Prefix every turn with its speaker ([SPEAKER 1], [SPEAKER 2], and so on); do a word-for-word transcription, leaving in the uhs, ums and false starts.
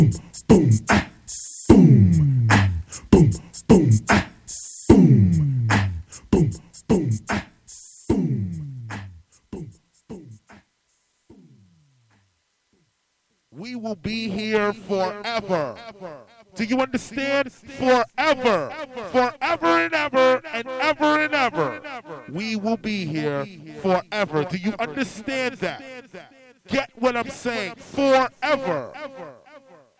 [SPEAKER 1] We will be here forever. Do you understand? Forever. Forever and ever and ever and ever. We will be here forever. Do you understand that? Get what I'm saying? Forever.